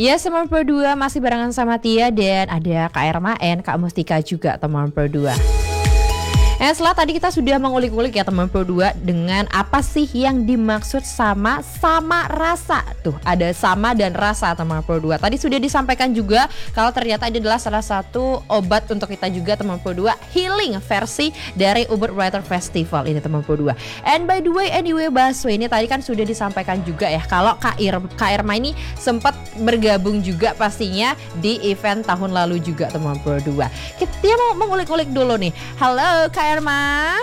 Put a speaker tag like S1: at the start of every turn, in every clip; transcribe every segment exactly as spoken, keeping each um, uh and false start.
S1: Ya, teman Pro dua masih barengan sama Tia dan ada Kak Ermaen, Kak Mustika juga teman Pro dua. Nah, setelah tadi kita sudah mengulik-ulik ya teman Pro dua dengan apa sih yang dimaksud sama sama rasa. Tuh, ada sama dan rasa teman Pro dua. Tadi sudah disampaikan juga kalau ternyata ini adalah salah satu obat untuk kita juga teman Pro dua, healing versi dari Ubud Writer Festival ini teman Pro dua. And by the way, anyway Baswe ini tadi kan sudah disampaikan juga ya kalau Kak, Ir, Kak Irma ini sempat bergabung juga pastinya di event tahun lalu juga teman Pro dua. Kita mau mengulik-ulik dulu nih. Halo Kak Irma.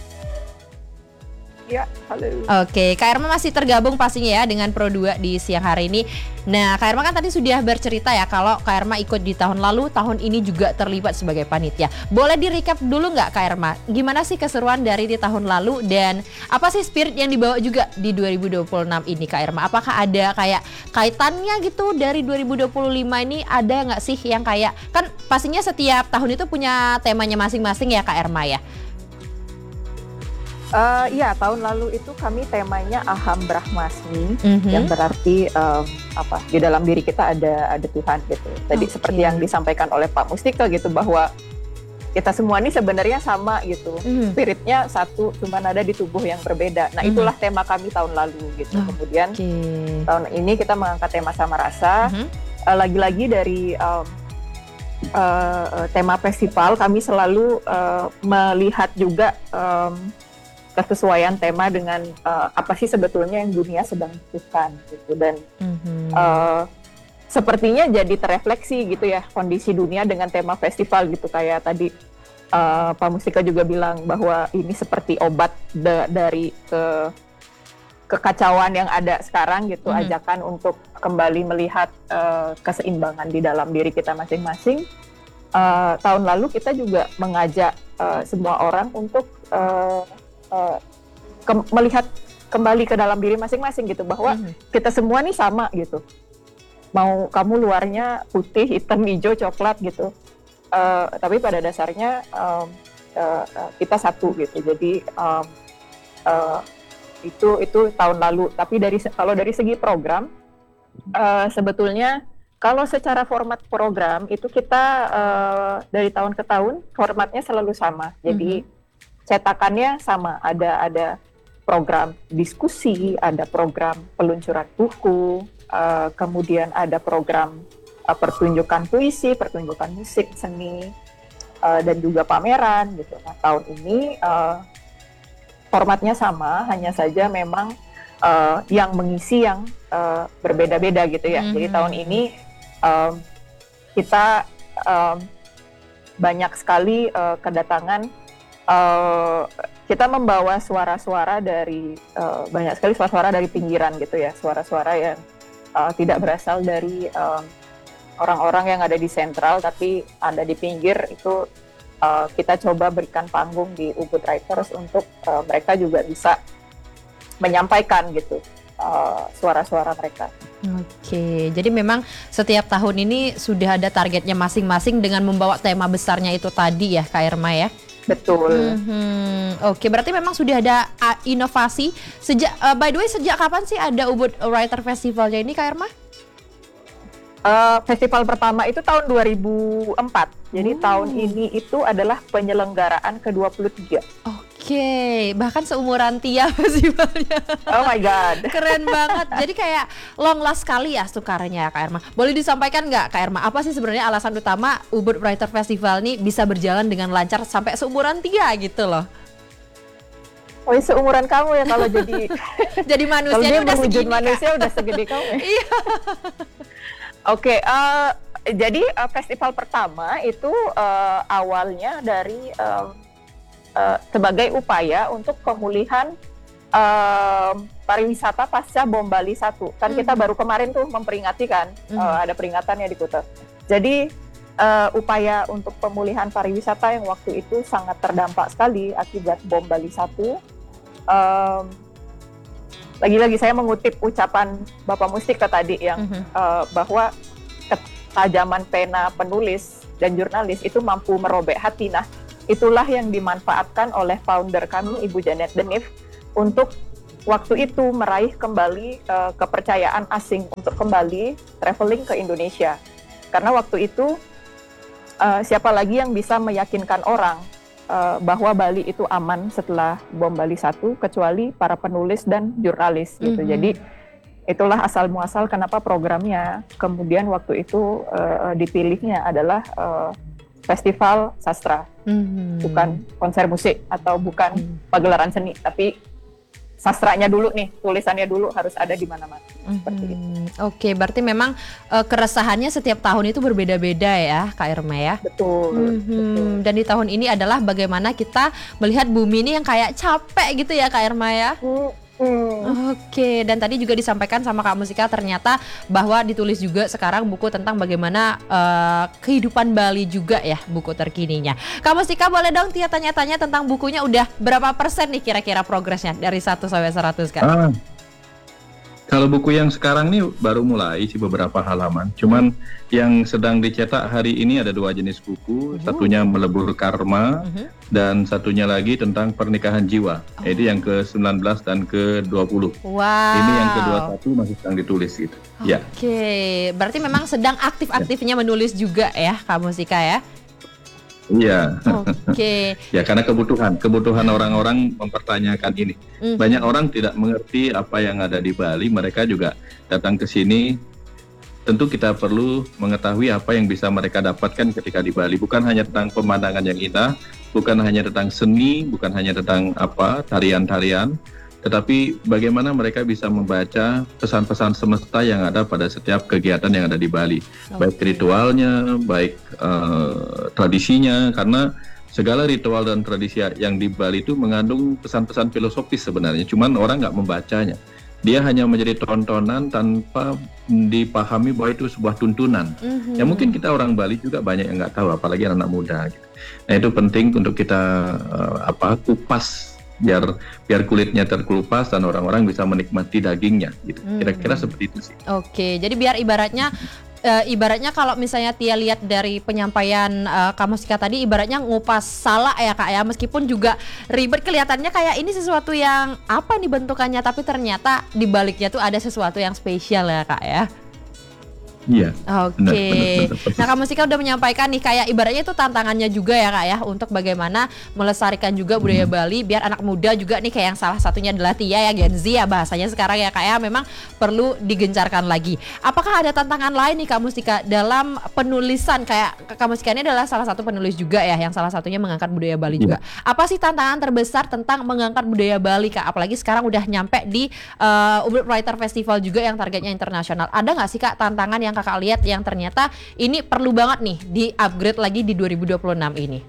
S2: Ya, halo.
S1: Oke, Kak Irma masih tergabung pastinya ya dengan Pro dua di siang hari ini. Nah, Kak Irma kan tadi sudah bercerita ya kalau Kak Irma ikut di tahun lalu, tahun ini juga terlibat sebagai panitia. Boleh di-recap dulu nggak Kak Irma? Gimana sih keseruan dari di tahun lalu dan apa sih spirit yang dibawa juga di dua ribu dua puluh enam ini Kak Irma? Apakah ada kayak kaitannya gitu dari dua ribu dua puluh lima ini, ada nggak sih yang kayak, kan pastinya setiap tahun itu punya temanya masing-masing ya Kak Irma ya?
S2: Uh, ya, tahun lalu itu kami temanya Aham Brahmasmi, mm-hmm. yang berarti um, apa? Di dalam diri kita ada ada Tuhan gitu. Tadi okay. seperti yang disampaikan oleh Pak Mustika gitu, bahwa kita semua ini sebenarnya sama gitu. Mm-hmm. Spiritnya satu, cuma ada di tubuh yang berbeda. Nah, itulah mm-hmm. tema kami tahun lalu gitu. Oh, kemudian okay. tahun ini kita mengangkat tema sama rasa. Mm-hmm. Uh, lagi-lagi dari um, uh, tema festival, kami selalu uh, melihat juga um, kesesuaian tema dengan uh, apa sih sebetulnya yang dunia sedang butuhkan gitu, dan mm-hmm. uh, sepertinya jadi terefleksi gitu ya kondisi dunia dengan tema festival gitu. Kayak tadi uh, Pak Mustika juga bilang bahwa ini seperti obat de- dari ke kekacauan yang ada sekarang gitu, mm-hmm. ajakan untuk kembali melihat uh, keseimbangan di dalam diri kita masing-masing. Uh, tahun lalu kita juga mengajak uh, semua orang untuk uh, Uh, ke- melihat kembali ke dalam diri masing-masing gitu, bahwa mm-hmm. kita semua nih sama gitu. Mau kamu luarnya putih, hitam, hijau, coklat gitu, uh, tapi pada dasarnya um, uh, uh, kita satu gitu. Jadi um, uh, itu itu tahun lalu. Tapi dari kalau dari segi program, uh, sebetulnya kalau secara format program itu kita uh, dari tahun ke tahun formatnya selalu sama. Jadi mm-hmm. cetakannya sama, ada ada program diskusi, ada program peluncuran buku, uh, kemudian ada program uh, pertunjukan puisi, pertunjukan musik, seni, uh, dan juga pameran gitu. Nah, tahun ini uh, formatnya sama, hanya saja memang uh, yang mengisi yang uh, berbeda-beda gitu ya. Mm-hmm. Jadi tahun ini um, kita um, banyak sekali uh, kedatangan. Uh, kita membawa suara-suara dari uh, banyak sekali suara-suara dari pinggiran gitu ya, suara-suara yang uh, tidak berasal dari um, orang-orang yang ada di sentral tapi ada di pinggir. Itu uh, kita coba berikan panggung di Ubud Writers untuk uh, mereka juga bisa menyampaikan gitu uh, suara-suara mereka.
S1: Oke, jadi memang setiap tahun ini sudah ada targetnya masing-masing dengan membawa tema besarnya itu tadi ya Kak Irma ya?
S2: Betul.
S1: Mm-hmm. Oke, berarti memang sudah ada uh, inovasi sejak. Uh, by the way, sejak kapan sih ada Ubud Writer Festivalnya ini, Kak Irma?
S2: Uh, festival pertama itu tahun dua ribu empat. Jadi
S1: hmm.
S2: tahun ini itu adalah penyelenggaraan ke dua puluh tiga.
S1: Oke, bahkan seumuran Tia festivalnya.
S2: Oh my god.
S1: Keren banget. Jadi kayak long last sekali ya sukaranya Kak Irma. Boleh disampaikan nggak Kak Irma, apa sih sebenarnya alasan utama Ubud Writer Festival ini bisa berjalan dengan lancar sampai seumuran Tia gitu loh?
S2: Oh, seumuran kamu ya kalau jadi
S1: jadi manusia
S2: kalau dia
S1: udah segini
S2: manusia
S1: Kak.
S2: Udah segede kamu ya.
S1: Iya.
S2: Oke, okay, uh, jadi uh, festival pertama itu uh, awalnya dari uh, uh, sebagai upaya untuk pemulihan uh, pariwisata pasca bom Bali satu. Kan mm. kita baru kemarin tuh memperingati kan, mm. uh, ada peringatannya di Kuta. Jadi uh, upaya untuk pemulihan pariwisata yang waktu itu sangat terdampak sekali akibat bom Bali satu. Um, Lagi-lagi saya mengutip ucapan Bapak Mustika tadi yang mm-hmm. uh, bahwa ketajaman pena penulis dan jurnalis itu mampu merobek hati. Nah, itulah yang dimanfaatkan oleh founder kami, Ibu Janet Denif, untuk waktu itu meraih kembali uh, kepercayaan asing untuk kembali traveling ke Indonesia. Karena waktu itu uh, siapa lagi yang bisa meyakinkan orang uh, bahwa Bali itu aman setelah bom Bali satu kecuali para penulis dan jurnalis gitu. Mm-hmm. Jadi itulah asal muasal kenapa programnya kemudian waktu itu uh, dipilihnya adalah uh, festival sastra, mm-hmm. bukan konser musik atau bukan mm-hmm. pagelaran seni, tapi sastranya dulu nih, tulisannya dulu harus ada di mana-mana. Mm-hmm. Seperti itu.
S1: Oke, berarti memang uh, keresahannya setiap tahun itu berbeda-beda ya, Kak Irma ya.
S2: Betul,
S1: mm-hmm. betul. Dan di tahun ini adalah bagaimana kita melihat bumi ini yang kayak capek gitu ya, Kak Irma ya. Mm. Hmm. Oke, dan tadi juga disampaikan sama Kak Mustika ternyata bahwa ditulis juga sekarang buku tentang bagaimana uh, kehidupan Bali juga ya, buku terkininya. Kak Mustika boleh dong Tia tanya-tanya tentang bukunya udah berapa persen nih kira-kira progresnya dari satu sampai seratus Kak?
S3: Ah, kalau buku yang sekarang nih baru mulai sih beberapa halaman, cuman hmm. yang sedang dicetak hari ini ada dua jenis buku, uh-huh. satunya Melebur Karma, uh-huh. dan satunya lagi tentang pernikahan jiwa, oh. yaitu yang ke sembilan belas dan ke dua puluh.
S1: Wow.
S3: Ini yang ke dua puluh satu masih sedang ditulis gitu.
S1: Oke, ya. Berarti memang sedang aktif-aktifnya menulis juga ya Kak Mustika ya?
S3: Iya.
S1: Oke. Okay.
S3: Ya karena kebutuhan, kebutuhan orang-orang mempertanyakan ini. Mm-hmm. Banyak orang tidak mengerti apa yang ada di Bali. Mereka juga datang ke sini. Tentu kita perlu mengetahui apa yang bisa mereka dapatkan ketika di Bali. Bukan hanya tentang pemandangan yang indah, bukan hanya tentang seni, bukan hanya tentang apa tarian-tarian, tetapi bagaimana mereka bisa membaca pesan-pesan semesta yang ada pada setiap kegiatan yang ada di Bali, okay. baik ritualnya, baik uh, tradisinya, karena segala ritual dan tradisi yang di Bali itu mengandung pesan-pesan filosofis sebenarnya, cuman orang nggak membacanya. Dia hanya menjadi tontonan tanpa dipahami bahwa itu sebuah tuntunan. Mm-hmm. Ya mungkin kita orang Bali juga banyak yang nggak tahu, apalagi anak muda. Gitu. Nah itu penting untuk kita uh, apa kupas biar biar kulitnya terkelupas dan orang-orang bisa menikmati dagingnya. Gitu. Mm-hmm. Kira-kira seperti itu sih.
S1: Oke, jadi biar ibaratnya Uh, ibaratnya kalau misalnya Tia lihat dari penyampaian uh, Kak Mustika tadi, ibaratnya ngupas salak ya Kak ya, meskipun juga ribet kelihatannya kayak ini sesuatu yang apa nih bentukannya, tapi ternyata di baliknya tuh ada sesuatu yang spesial ya Kak ya.
S3: Iya.
S1: Oke. Okay. Nah Kak Mustika udah menyampaikan nih kayak ibaratnya itu tantangannya juga ya Kak ya, untuk bagaimana melestarikan juga budaya hmm. Bali biar anak muda juga nih kayak yang salah satunya adalah Tia ya, Gen Z ya bahasanya sekarang ya Kak ya, memang perlu digencarkan lagi. Apakah ada tantangan lain nih Kak Mustika dalam penulisan, kayak Kak Mustika ini adalah salah satu penulis juga ya yang salah satunya mengangkat budaya Bali yeah. juga. Apa sih tantangan terbesar tentang mengangkat budaya Bali Kak? Apalagi sekarang udah nyampe di uh, Ubud Writer Festival juga yang targetnya internasional. Ada nggak sih Kak tantangan yang Kakak lihat yang ternyata ini perlu banget nih di-upgrade lagi di dua ribu dua puluh enam ini?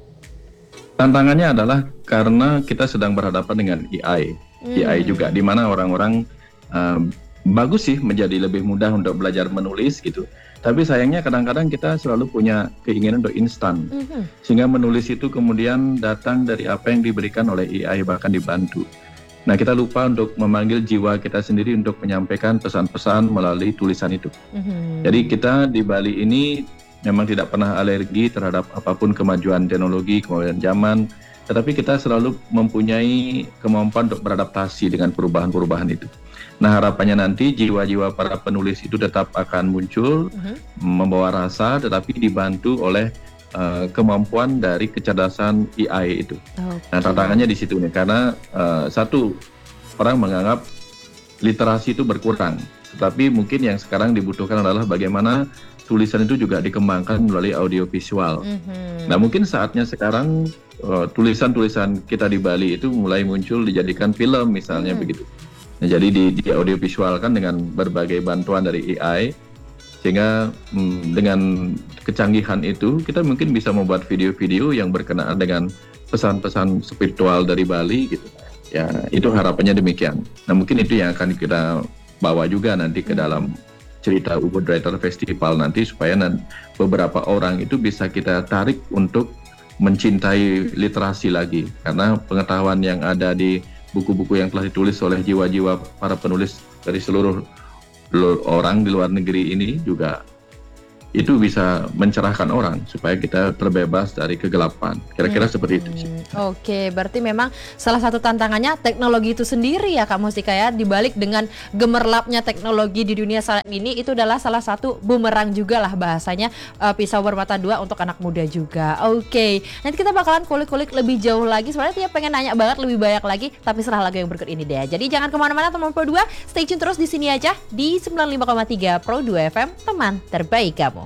S3: Tantangannya adalah karena kita sedang berhadapan dengan A I. Hmm. A I juga, di mana orang-orang uh, bagus sih menjadi lebih mudah untuk belajar menulis gitu. Tapi sayangnya kadang-kadang kita selalu punya keinginan untuk instan. Hmm. Sehingga menulis itu kemudian datang dari apa yang diberikan oleh A I, bahkan dibantu. Nah kita lupa untuk memanggil jiwa kita sendiri untuk menyampaikan pesan-pesan melalui tulisan itu. Mm-hmm. Jadi kita di Bali ini memang tidak pernah alergi terhadap apapun kemajuan teknologi, kemajuan zaman, tetapi kita selalu mempunyai kemampuan untuk beradaptasi dengan perubahan-perubahan itu. Nah harapannya nanti jiwa-jiwa para penulis itu tetap akan muncul, mm-hmm. membawa rasa, tetapi dibantu oleh Uh, kemampuan dari kecerdasan A I itu. Okay. Nah tantangannya di situ nih, karena uh, satu, orang menganggap literasi itu berkurang, tetapi mungkin yang sekarang dibutuhkan adalah bagaimana tulisan itu juga dikembangkan melalui audiovisual. Mm-hmm. Nah mungkin saatnya sekarang uh, tulisan-tulisan kita di Bali itu mulai muncul dijadikan film misalnya, mm-hmm. begitu. Nah, jadi di, di audiovisualkan dengan berbagai bantuan dari A I. Sehingga hmm, dengan kecanggihan itu kita mungkin bisa membuat video-video yang berkenaan dengan pesan-pesan spiritual dari Bali gitu. Ya itu harapannya demikian. Nah mungkin itu yang akan kita bawa juga nanti ke dalam cerita Ubud Writer Festival nanti, supaya nanti beberapa orang itu bisa kita tarik untuk mencintai literasi lagi. Karena pengetahuan yang ada di buku-buku yang telah ditulis oleh jiwa-jiwa para penulis dari seluruh orang di luar negeri ini juga itu bisa mencerahkan orang supaya kita terbebas dari kegelapan. Kira-kira
S1: Hmm,
S3: seperti itu sih.
S1: Oke, berarti memang salah satu tantangannya teknologi itu sendiri ya Kak Mustika ya. Dibalik dengan gemerlapnya teknologi di dunia saat ini, itu adalah salah satu bumerang juga lah bahasanya, uh, pisau bermata dua untuk anak muda juga. Oke, nanti kita bakalan kulik-kulik lebih jauh lagi. Sebenarnya Tia pengen nanya banget lebih banyak lagi, tapi setelah lagu yang berikut ini deh. Jadi jangan kemana-mana teman Pro dua, stay tune terus di sini aja di sembilan puluh lima koma tiga Pro dua F M, teman terbaik kamu.